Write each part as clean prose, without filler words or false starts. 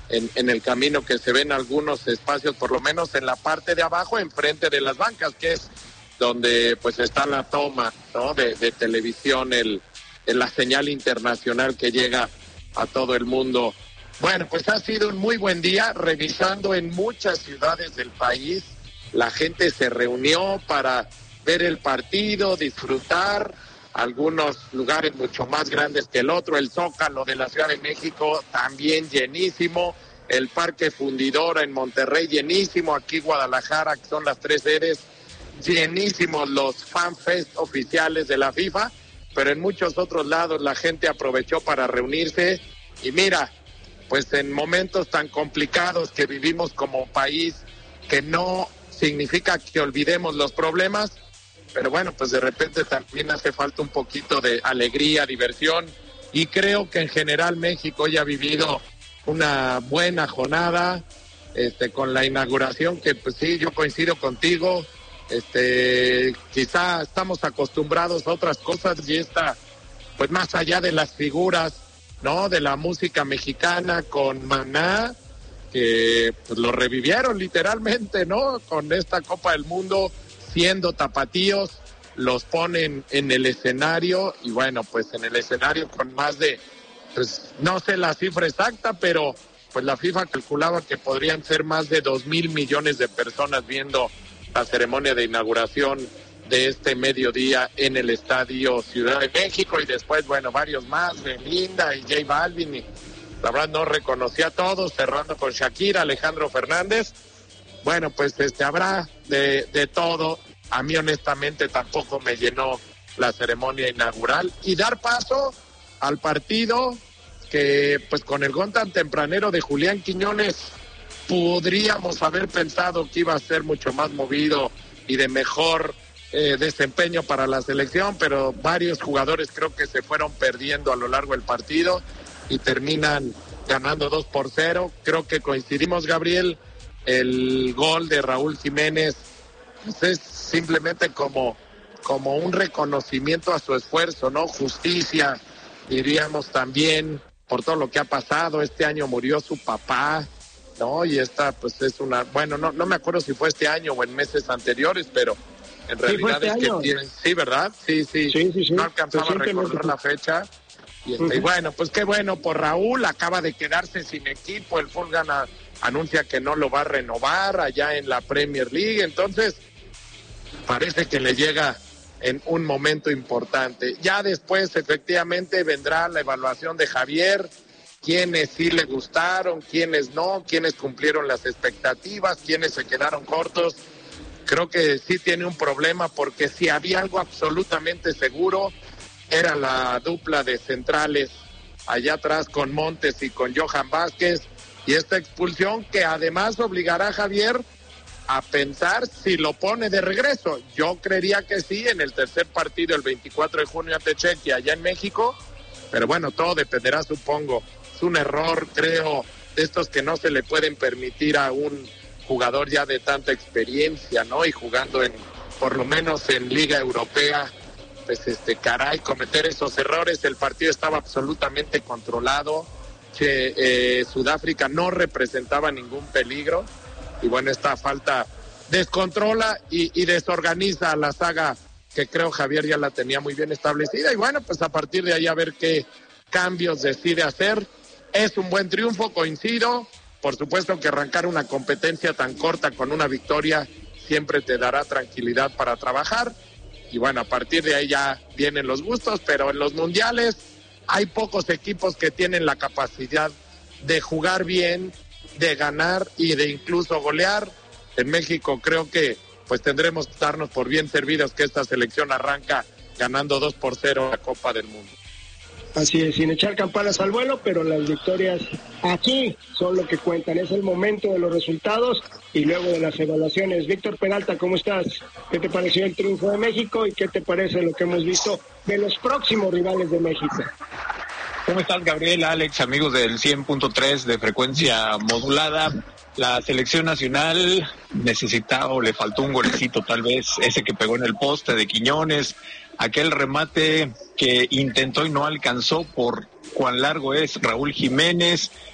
en el camino, que se ven algunos espacios, por lo menos en la parte de abajo, enfrente de las bancas, que es donde pues está la toma, ¿no?, de televisión, la señal internacional que llega a todo el mundo. Bueno, pues ha sido un muy buen día, revisando en muchas ciudades del país. La gente se reunió para ver el partido, disfrutar. Algunos lugares mucho más grandes que el otro. El Zócalo de la Ciudad de México también llenísimo. El Parque Fundidora en Monterrey llenísimo. Aquí Guadalajara, que son las 3 sedes, llenísimos los FanFest oficiales de la FIFA. Pero en muchos otros lados la gente aprovechó para reunirse. Y mira, pues en momentos tan complicados que vivimos como país, que no significa que olvidemos los problemas, pero bueno, pues de repente también hace falta un poquito de alegría, diversión, y creo que en general México ya ha vivido una buena jornada, con la inauguración, que pues sí, yo coincido contigo, quizá estamos acostumbrados a otras cosas, y esta, pues más allá de las figuras, ¿no?, de la música mexicana, con Maná, que pues lo revivieron literalmente, ¿no?, con esta Copa del Mundo, siendo tapatíos, los ponen en el escenario, y bueno, pues en el escenario con más de, pues no sé la cifra exacta, pero pues la FIFA calculaba que podrían ser más de 2,000 millones de personas viendo la ceremonia de inauguración de este mediodía en el Estadio Ciudad de México. Y después, bueno, varios más, Belinda y J Balvin, y la verdad no reconocí a todos, cerrando con Shakira, Alejandro Fernández. Bueno, pues habrá de todo. A mí honestamente tampoco me llenó la ceremonia inaugural, y dar paso al partido que pues con el gol tan tempranero de Julián Quiñones podríamos haber pensado que iba a ser mucho más movido y de mejor desempeño para la selección, pero varios jugadores creo que se fueron perdiendo a lo largo del partido y terminan ganando 2-0. Creo que coincidimos, Gabriel. El gol de Raúl Jiménez pues es simplemente como un reconocimiento a su esfuerzo, ¿no? Justicia, diríamos también, por todo lo que ha pasado. Este año murió su papá, ¿no? Y esta pues es una, bueno, no me acuerdo si fue este año o en meses anteriores, pero en realidad es que tienen, sí, ¿verdad? Sí. No alcanzaba a recordar la fecha. Y bueno, pues qué bueno por Raúl, acaba de quedarse sin equipo, el Fulham anuncia que no lo va a renovar allá en la Premier League, entonces parece que le llega en un momento importante. Ya después efectivamente vendrá la evaluación de Javier, quiénes sí le gustaron, quiénes no, quiénes cumplieron las expectativas, quiénes se quedaron cortos. Creo que sí tiene un problema, porque si había algo absolutamente seguro era la dupla de centrales allá atrás con Montes y con Johan Vázquez, y esta expulsión que además obligará a Javier a pensar si lo pone de regreso. Yo creería que sí, en el tercer partido el 24 de junio ante Chequia allá en México, pero bueno, todo dependerá, supongo. Es un error, creo, de estos que no se le pueden permitir a un jugador ya de tanta experiencia, ¿no? Y jugando por lo menos en Liga Europea, pues caray, cometer esos errores. El partido estaba absolutamente controlado, que Sudáfrica no representaba ningún peligro, y bueno, esta falta descontrola y desorganiza a la saga, que creo Javier ya la tenía muy bien establecida, y bueno, pues a partir de ahí a ver qué cambios decide hacer. Es un buen triunfo, coincido. Por supuesto que arrancar una competencia tan corta con una victoria siempre te dará tranquilidad para trabajar. Y bueno, a partir de ahí ya vienen los gustos, pero en los mundiales hay pocos equipos que tienen la capacidad de jugar bien, de ganar y de incluso golear. En México creo que pues tendremos que darnos por bien servidos que esta selección arranca ganando 2-0 la Copa del Mundo. Así es, sin echar campanas al vuelo, pero las victorias aquí son lo que cuentan. Es el momento de los resultados y luego de las evaluaciones. Víctor Peralta, ¿cómo estás? ¿Qué te pareció el triunfo de México y qué te parece lo que hemos visto de los próximos rivales de México? ¿Cómo estás, Gabriel, Alex, amigos del 100.3 de frecuencia modulada? La selección nacional necesitaba o le faltó un golecito, tal vez ese que pegó en el poste de Quiñones, aquel remate que intentó y no alcanzó por cuán largo es Raúl Jiménez,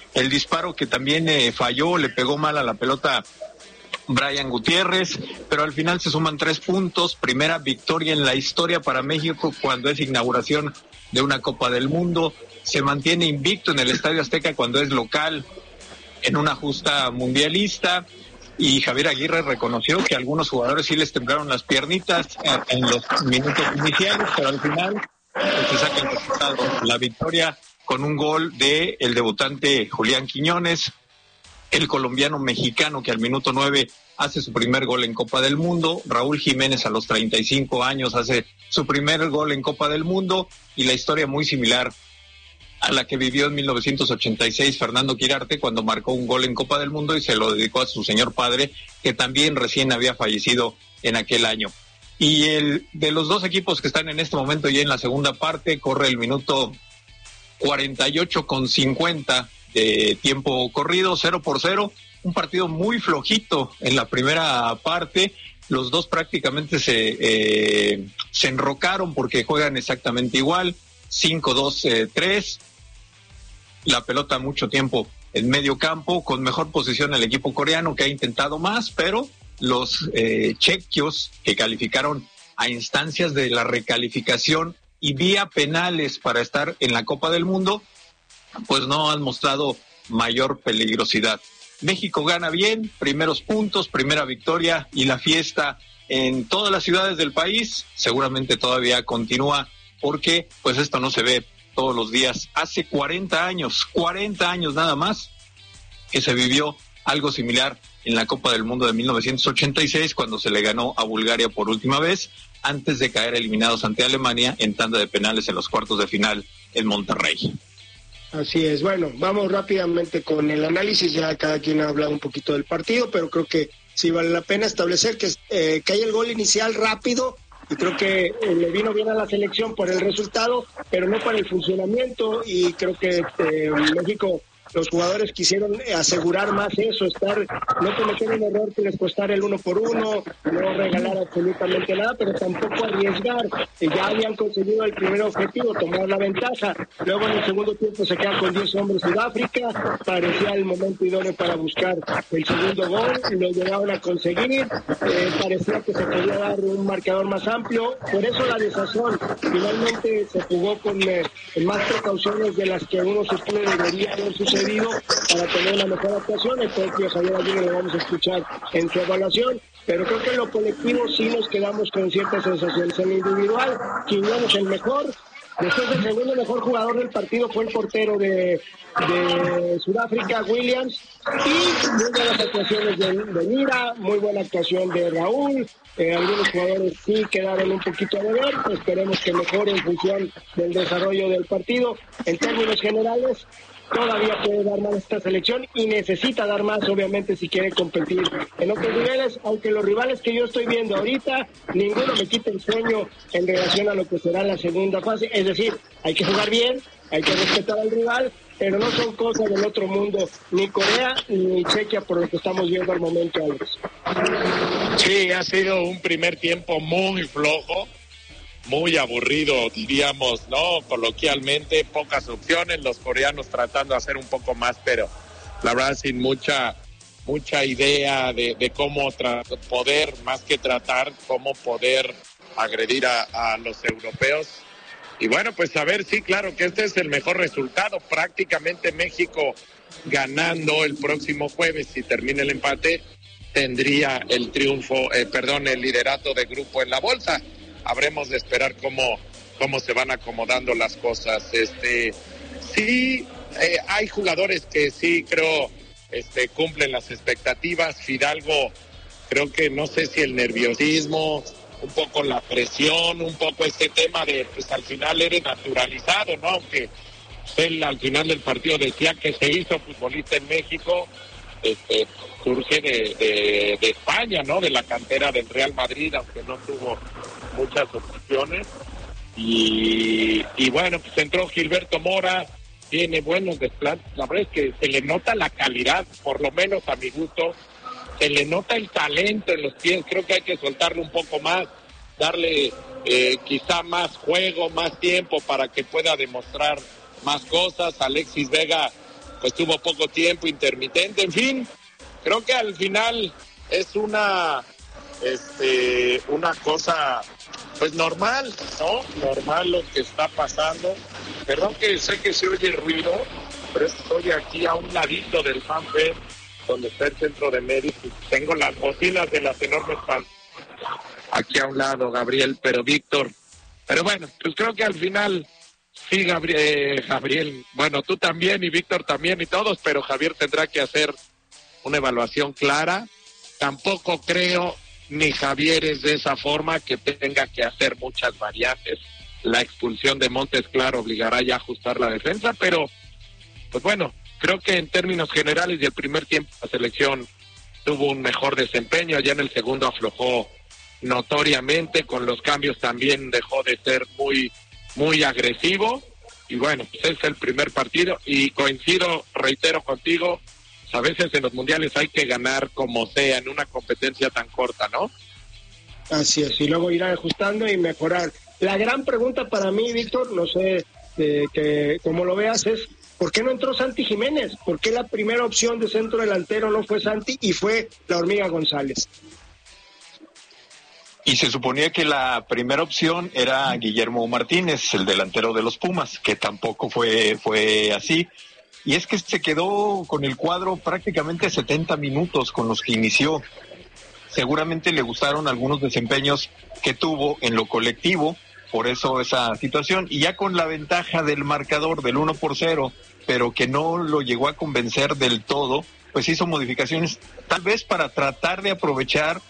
el disparo que también falló, le pegó mal a la pelota Brian Gutiérrez, pero al final se suman 3 puntos, primera victoria en la historia para México cuando es inauguración de una Copa del Mundo, se mantiene invicto en el Estadio Azteca cuando es local en una justa mundialista, y Javier Aguirre reconoció que a algunos jugadores sí les temblaron las piernitas en los minutos iniciales, pero al final se saca el resultado, la victoria con un gol de el debutante Julián Quiñones, el colombiano mexicano que al minuto 9 hace su primer gol en Copa del Mundo, Raúl Jiménez a los 35 años hace su primer gol en Copa del Mundo, y la historia muy similar a la que vivió en 1986 Fernando Quirarte cuando marcó un gol en Copa del Mundo y se lo dedicó a su señor padre, que también recién había fallecido en aquel año. Y el de los dos equipos que están en este momento ya en la segunda parte, corre el minuto 48:50 de tiempo corrido, 0-0, un partido muy flojito en la primera parte, los dos prácticamente se enrocaron porque juegan exactamente igual, 5-2-3, la pelota mucho tiempo en medio campo, con mejor posición el equipo coreano que ha intentado más, pero los chequios que calificaron a instancias de la recalificación y vía penales para estar en la Copa del Mundo, pues no han mostrado mayor peligrosidad. México gana bien, primeros puntos, primera victoria, y la fiesta en todas las ciudades del país seguramente todavía continúa, porque pues esto no se ve todos los días. Hace 40 años nada más, que se vivió algo similar en la Copa del Mundo de 1986, cuando se le ganó a Bulgaria por última vez, antes de caer eliminados ante Alemania en tanda de penales en los cuartos de final en Monterrey. Así es. Bueno, vamos rápidamente con el análisis. Ya cada quien ha hablado un poquito del partido, pero creo que sí vale la pena establecer que hay el gol inicial rápido, y creo que le vino bien a la selección por el resultado, pero no para el funcionamiento, y creo que México, los jugadores quisieron asegurar más eso, no cometer un error que les costara el 1-por-1, no regalar absolutamente nada, pero tampoco arriesgar. Ya habían conseguido el primer objetivo, tomar la ventaja. Luego en el segundo tiempo se queda con 10 hombres Sudáfrica, parecía el momento idóneo para buscar el segundo gol, lo llegaron a conseguir, parecía que se podía dar un marcador más amplio, por eso la desazón. Finalmente se jugó con más precauciones de las que uno supone debería haber sucedido para tener una mejor actuación. El propio Javier Aguirre lo vamos a escuchar en su evaluación, pero creo que en lo colectivo sí nos quedamos con ciertas sensaciones. En lo individual, Quiñones el mejor. Después, el segundo mejor jugador del partido fue el portero de Sudáfrica, Williams, y muy buenas actuaciones de Mira, muy buena actuación de Raúl. Algunos jugadores sí quedaron un poquito a deber, esperemos que mejore en función del desarrollo del partido. En términos generales, todavía puede dar más esta selección y necesita dar más, obviamente, si quiere competir en otros niveles, aunque los rivales que yo estoy viendo ahorita, ninguno me quita el sueño en relación a lo que será la segunda fase. Es decir, hay que jugar bien, hay que respetar al rival, pero no son cosas del otro mundo, ni Corea ni Chequia, por lo que estamos viendo al momento, Alex. Sí, ha sido un primer tiempo muy flojo, muy aburrido, diríamos, ¿no? Coloquialmente, pocas opciones, los coreanos tratando de hacer un poco más, pero la verdad sin mucha idea de cómo poder, más que tratar, cómo poder agredir a los europeos. Y bueno, pues a ver, sí, claro que este es el mejor resultado, prácticamente México ganando el próximo jueves, si termina el empate, tendría el el liderato de grupo en la bolsa. Habremos de esperar cómo se van acomodando las cosas. Sí, hay jugadores que sí creo cumplen las expectativas. Fidalgo, creo que no sé si el nerviosismo, un poco la presión, un poco este tema de pues al final eres naturalizado, ¿no? Aunque él al final del partido decía que se hizo futbolista en México, surge de España, ¿no? De la cantera del Real Madrid, aunque no tuvo muchas opciones. Y bueno, pues entró Gilberto Mora, tiene buenos desplantes. La verdad es que se le nota la calidad, por lo menos a mi gusto, se le nota el talento en los pies. Creo que hay que soltarle un poco más, darle quizá más juego, más tiempo para que pueda demostrar más cosas. Alexis Vega pues tuvo poco tiempo, intermitente, en fin, creo que al final es una cosa pues normal, ¿no? Normal lo que está pasando. Perdón que sé que se oye ruido, pero estoy aquí a un ladito del fanfare, donde está el centro de medios, y tengo las bocinas de las enormes fans aquí a un lado, Gabriel, pero Víctor. Pero bueno, pues creo que al final sí, Gabriel, bueno, tú también y Víctor también y todos, pero Javier tendrá que hacer una evaluación clara. Tampoco creo, ni Javier es de esa forma, que tenga que hacer muchas variantes. La expulsión de Montes, claro, obligará ya a ajustar la defensa, pero pues bueno, creo que en términos generales y el primer tiempo la selección tuvo un mejor desempeño, ya en el segundo aflojó notoriamente, con los cambios también dejó de ser muy agresivo, y bueno, pues es el primer partido, y coincido, reitero contigo, a veces en los mundiales hay que ganar como sea en una competencia tan corta, ¿no? Así es, y luego ir ajustando y mejorar. La gran pregunta para mí, Víctor, no sé que cómo lo veas, es ¿por qué no entró Santi Jiménez? ¿Por qué la primera opción de centro delantero no fue Santi y fue la Hormiga González? Y se suponía que la primera opción era Guillermo Martínez, el delantero de los Pumas, que tampoco fue así. Y es que se quedó con el cuadro prácticamente 70 minutos con los que inició. Seguramente le gustaron algunos desempeños que tuvo en lo colectivo, por eso esa situación. Y ya con la ventaja del marcador del 1-0, pero que no lo llegó a convencer del todo, pues hizo modificaciones, tal vez para tratar de aprovechar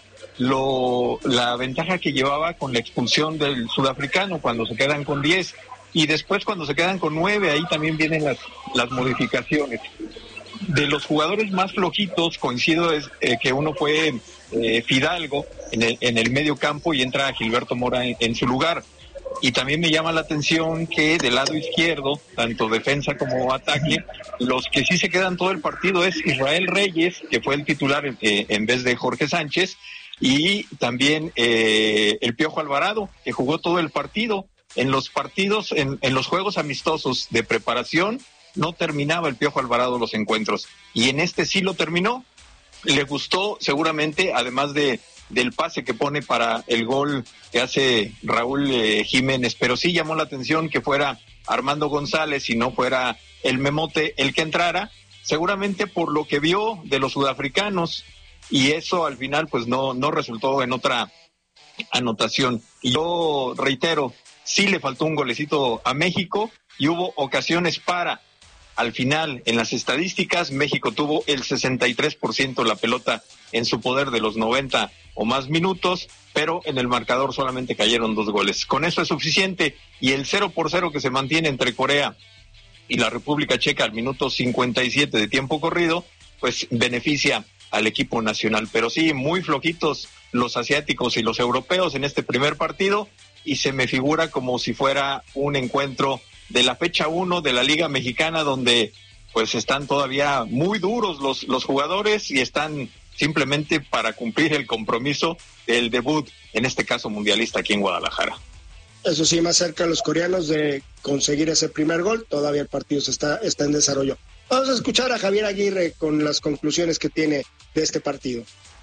la ventaja que llevaba con la expulsión del sudafricano cuando se quedan con 10, y después cuando se quedan con 9, ahí también vienen las modificaciones. De los jugadores más flojitos, coincido que uno fue Fidalgo en el medio campo, y entra Gilberto Mora en su lugar. Y también me llama la atención que del lado izquierdo, tanto defensa como ataque, los que sí se quedan todo el partido es Israel Reyes, que fue el titular en vez de Jorge Sánchez, y también el Piojo Alvarado, que jugó todo el partido. En los partidos, en los juegos amistosos de preparación, no terminaba el Piojo Alvarado los encuentros, y en este sí lo terminó. Le gustó seguramente, además del pase que pone para el gol que hace Raúl Jiménez, pero sí llamó la atención que fuera Armando González y no fuera el Memote el que entrara, seguramente por lo que vio de los sudafricanos, y eso al final pues no resultó en otra anotación. Y yo reitero, sí le faltó un golecito a México, y hubo ocasiones para. Al final, en las estadísticas, México tuvo el 63% la pelota en su poder de los 90 o más minutos, pero en el marcador solamente cayeron 2 goles. Con eso es suficiente, y el 0-0 que se mantiene entre Corea y la República Checa al minuto 57 de tiempo corrido, pues beneficia al equipo nacional. Pero sí, muy flojitos los asiáticos y los europeos en este primer partido, y se me figura como si fuera un encuentro de la fecha 1 de la Liga Mexicana, donde pues están todavía muy duros los jugadores, y están simplemente para cumplir el compromiso del debut, en este caso mundialista, aquí en Guadalajara. Eso sí, más cerca los coreanos de conseguir ese primer gol, todavía el partido está en desarrollo. Vamos a escuchar a Javier Aguirre con las conclusiones que tiene de este partido.